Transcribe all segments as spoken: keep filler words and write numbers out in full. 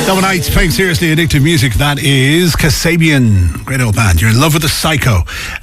Double Nights playing seriously addictive music. That is Kasabian. Great old band. You're in love with the Psycho.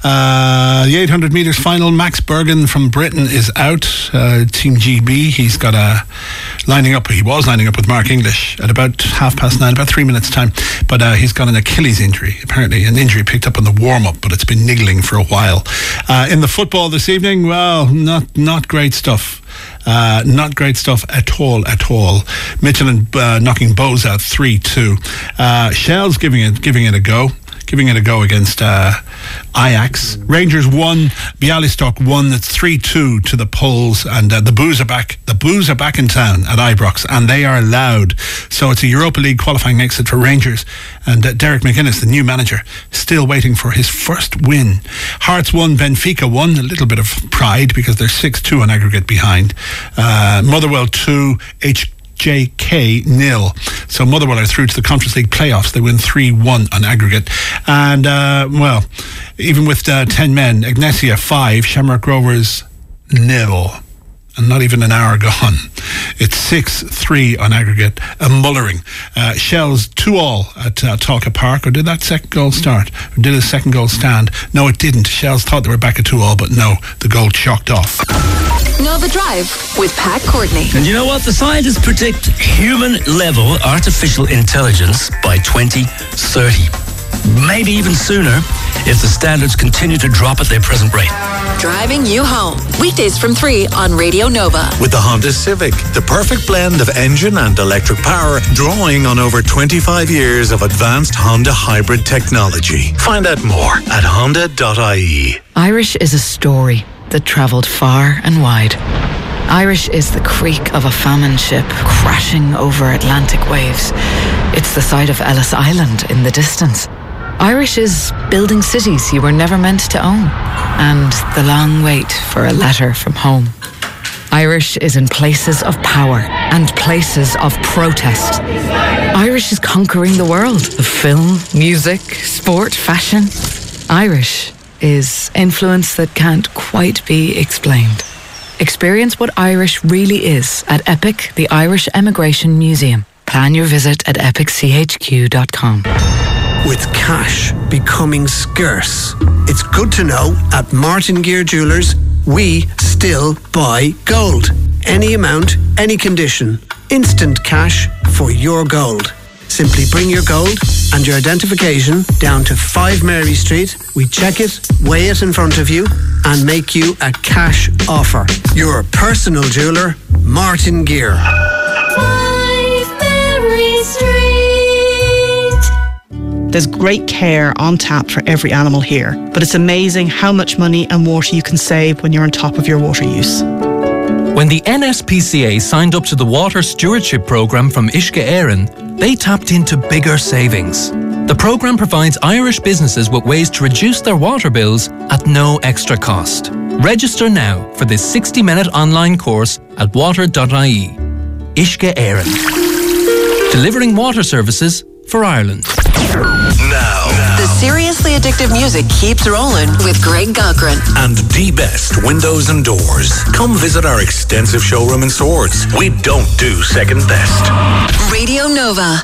Uh, the eight hundred metres final. Max Bergen from Britain is out. Uh, Team G B. He's got a lining up. He was lining up with Mark English at about half past nine, about three minutes time. But uh, he's got an Achilles injury. Apparently an injury picked up on the warm-up, but it's been niggling for a while. Uh, in the football this evening, well, not not great stuff. Uh, not great stuff at all, at all. Michelin uh, knocking Bows out three two. Uh, Shell's giving it, giving it a go. Giving it a go against uh, Ajax. Rangers won, Bialystok won. It's three two to the Poles, and uh, the Boos are back. The Boos are back in town at Ibrox, and they are loud. So it's a Europa League qualifying exit for Rangers, and uh, Derek McInnes, the new manager, still waiting for his first win. Hearts won, Benfica won. A little bit of pride because they're six two on aggregate behind. Uh, Motherwell two, H J K nil. So Motherwell are through to the Conference League playoffs. They win three one on aggregate. And, uh, well, even with uh, ten men, Ignacia five, Shamrock Rovers nil. And not even an hour gone. It's six three on aggregate. A mullering. Uh, Shells two all at uh, Talca Park. Or did that second goal start? Or did a second goal stand? No, it didn't. Shells thought they were back at two all, but no, the goal chalked off. Nova Drive with Pat Courtney. And you know what? The scientists predict human-level artificial intelligence by twenty thirty. Maybe even sooner if the standards continue to drop at their present rate. Driving you home. Weekdays from three on Radio Nova. With the Honda Civic, the perfect blend of engine and electric power, drawing on over twenty-five years of advanced Honda hybrid technology. Find out more at honda dot I E. Irish is a story that travelled far and wide. Irish is the creak of a famine ship crashing over Atlantic waves. It's the sight of Ellis Island in the distance. Irish is building cities you were never meant to own, and the long wait for a letter from home. Irish is in places of power and places of protest. Irish is conquering the world of film, music, sport, fashion. Irish is influence that can't quite be explained. Experience what Irish really is at EPIC, the Irish Emigration Museum. Plan your visit at epic c h q dot com. With cash becoming scarce, it's good to know at Martin Gear Jewelers, we still buy gold. Any amount, any condition. Instant cash for your gold. Simply bring your gold and your identification down to five Mary Street. We check it, weigh it in front of you, and make you a cash offer. Your personal jeweller, Martin Gear. five Mary Street. There's great care on tap for every animal here, but it's amazing how much money and water you can save when you're on top of your water use. When the N S P C A signed up to the Water Stewardship Programme from Uisce Éireann, they tapped into bigger savings. The programme provides Irish businesses with ways to reduce their water bills at no extra cost. Register now for this sixty-minute online course at water dot I E. Uisce Éireann. Delivering water services for Ireland. Now, The seriously addictive music keeps rolling with Greg Cochran. and the best windows and doors. Come visit our extensive showroom in Swords. We don't do second best. Radio Nova.